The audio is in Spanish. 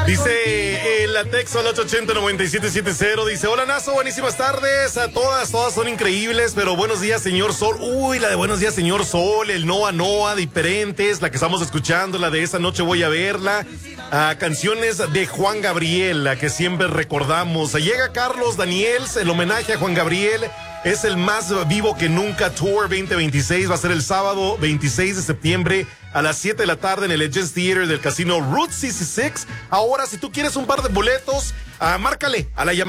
Dice el texto al 880-9770, dice: hola Nazo, buenísimas tardes a todas son increíbles, pero buenos días señor Sol. Uy, la de buenos días señor Sol, el Noa Noa, diferentes, la que estamos escuchando, la de esa noche voy a verla. Canciones de Juan Gabriel, la que siempre recordamos. Llega Carlos Daniels, el homenaje a Juan Gabriel. Es el más vivo que nunca Tour 2026. Va a ser el sábado 26 de septiembre a las 7 de la tarde en el Legends Theater del casino Route 66. Ahora, si tú quieres un par de boletos, márcale a la llamada.